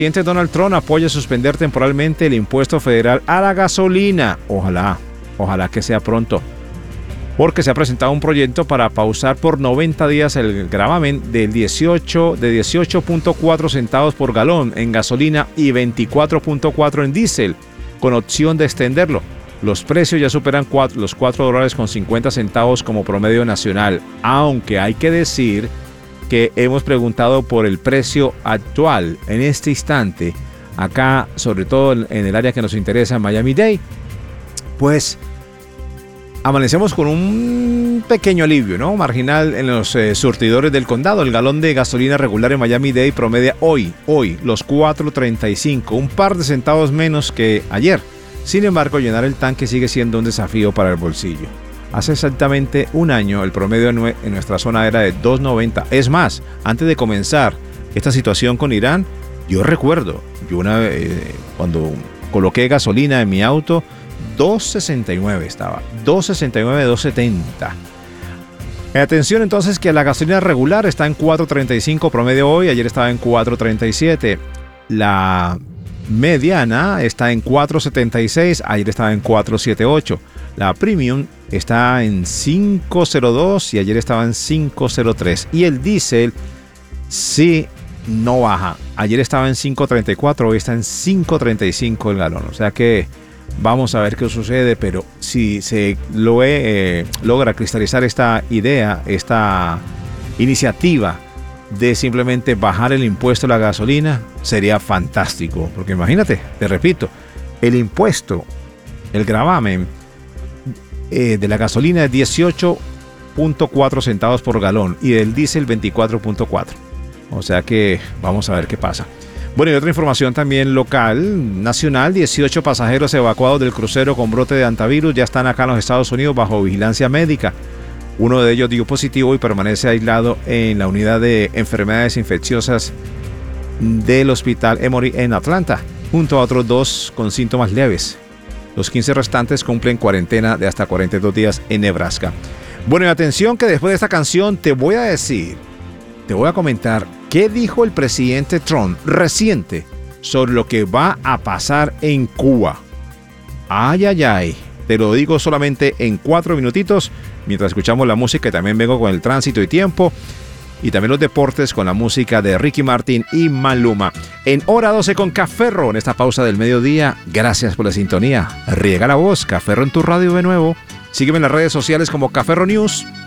presidente Donald Trump apoya suspender temporalmente el impuesto federal a la gasolina. Ojalá que sea pronto. Porque se ha presentado un proyecto para pausar por 90 días el gravamen de 18.4 centavos por galón en gasolina y 24.4 en diésel, con opción de extenderlo. Los precios ya superan los $4.50 como promedio nacional, aunque hay que decir que hemos preguntado por el precio actual en este instante, acá, sobre todo en el área que nos interesa, en Miami-Dade, pues amanecemos con un pequeño alivio, ¿no? Marginal en los surtidores del condado. El galón de gasolina regular en Miami-Dade promedia hoy los $4.35, un par de centavos menos que ayer. Sin embargo, llenar el tanque sigue siendo un desafío para el bolsillo. Hace exactamente un año el promedio en nuestra zona era de $2.90. Es más, antes de comenzar esta situación con Irán, yo recuerdo, cuando coloqué gasolina en mi auto, $2.69 estaba, $2.69, $2.70. Atención entonces que la gasolina regular está en $4.35 promedio hoy, ayer estaba en $4.37. La mediana está en $4.76, ayer estaba en $4.78. La premium está en $5.02 y ayer estaba en $5.03. Y el diésel sí no baja. Ayer estaba en $5.34, hoy está en $5.35 el galón. O sea que vamos a ver qué sucede, pero si se logra cristalizar esta idea, esta iniciativa de simplemente bajar el impuesto a la gasolina, sería fantástico. Porque imagínate, te repito, el impuesto, el gravamen de la gasolina es 18.4 centavos por galón y del diésel 24.4. O sea que vamos a ver qué pasa. Bueno, y otra información también local, nacional, 18 pasajeros evacuados del crucero con brote de antivirus ya están acá en los Estados Unidos bajo vigilancia médica. Uno de ellos dio positivo y permanece aislado en la unidad de enfermedades infecciosas del Hospital Emory en Atlanta, junto a otros 2 con síntomas leves. Los 15 restantes cumplen cuarentena de hasta 42 días en Nebraska. Bueno, y atención que después de esta canción te voy a comentar qué dijo el presidente Trump reciente sobre lo que va a pasar en Cuba. Ay. Te lo digo solamente en 4 minutitos, mientras escuchamos la música y también vengo con el tránsito y tiempo. Y también los deportes con la música de Ricky Martin y Maluma. En hora 12 con Cafferro, en esta pausa del mediodía. Gracias por la sintonía. Riega la voz, Cafferro en tu radio de nuevo. Sígueme en las redes sociales como Cafferro News.